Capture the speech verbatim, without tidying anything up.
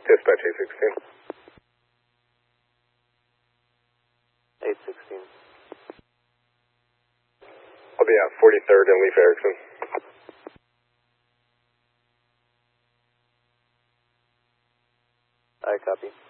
Dispatch eight sixteen. eight sixteen. I'll be at forty-third and Leaf Erickson. I copy.